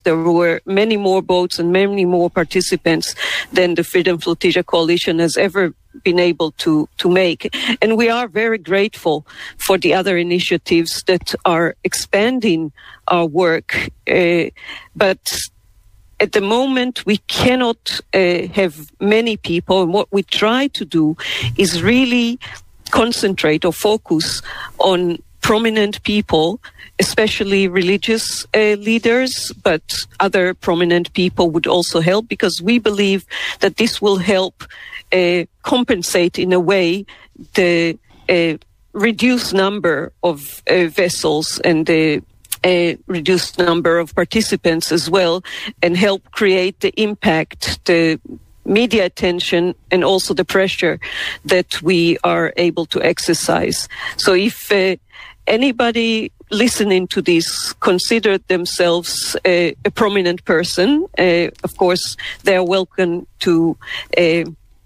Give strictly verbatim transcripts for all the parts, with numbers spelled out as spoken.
there were many more boats and many more participants than the Freedom Flotilla Coalition has ever been able to, to make. And we are very grateful for the other initiatives that are expanding our work. Uh, but at the moment, we cannot uh, have many people. And what we try to do is really concentrate or focus on prominent people, especially religious uh, leaders, but other prominent people would also help, because we believe that this will help uh, compensate in a way the uh, reduced number of uh, vessels and the a reduced number of participants as well, and help create the impact, the media attention, and also the pressure that we are able to exercise. So if uh, anybody listening to this considered themselves uh, a prominent person, uh, of course, they are welcome to uh,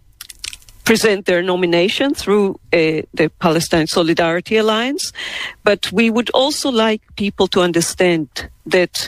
present their nomination through uh, the Palestine Solidarity Alliance. But we would also like people to understand that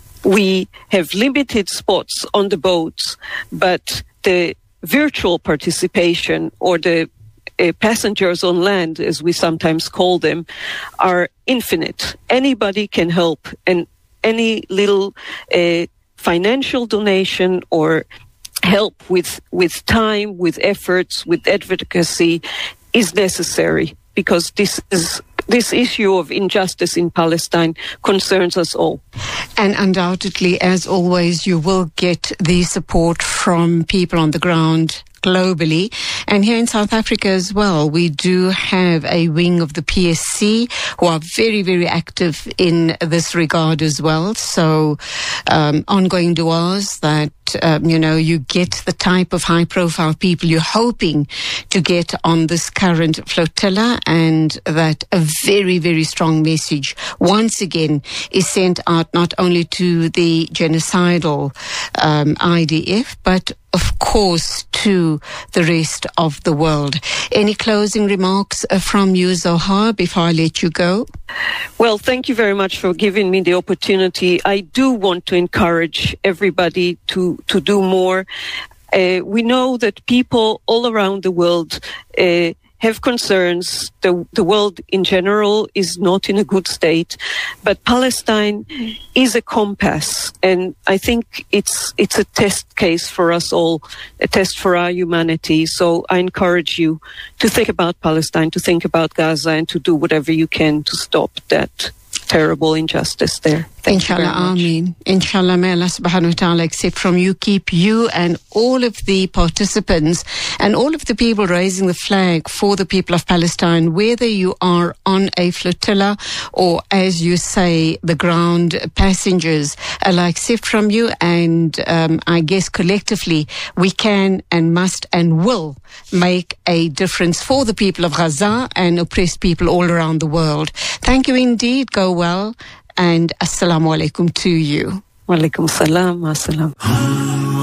we have limited spots on the boats, but the virtual participation, or the uh, passengers on land, as we sometimes call them, are infinite. Anybody can help, and any little uh, financial donation or help with, with time, with efforts, with advocacy is necessary, because this is this issue of injustice in Palestine concerns us all. And undoubtedly, as always, you will get the support from people on the ground globally. And here in South Africa as well, we do have a wing of the P S C who are very, very active in this regard as well. So um, ongoing duas that, um, you know, you get the type of high-profile people you're hoping to get on this current flotilla, and that a very, very strong message once again is sent out not only to the genocidal um, I D F, but of course, to the rest of the world. Any closing remarks uh, from you, Zohar, before I let you go? Well, thank you very much for giving me the opportunity. I do want to encourage everybody to, to do more. Uh, we know that people all around the world uh, have concerns. The, the world in general is not in a good state, but Palestine is a compass, and I think it's it's a test case for us all, a test for our humanity. So I encourage you to think about Palestine, to think about Gaza, and to do whatever you can to stop that terrible injustice there. Thank Inshallah, Ameen. Inshallah, may Allah subhanahu wa ta'ala accept from you, keep you and all of the participants and all of the people raising the flag for the people of Palestine, whether you are on a flotilla or, as you say, the ground passengers. Allah accept from you, and um, I guess collectively we can and must and will make a difference for the people of Gaza and oppressed people all around the world. Thank you indeed. Go well. And assalamu alaikum to you. Wa alaikum salam. Assalam.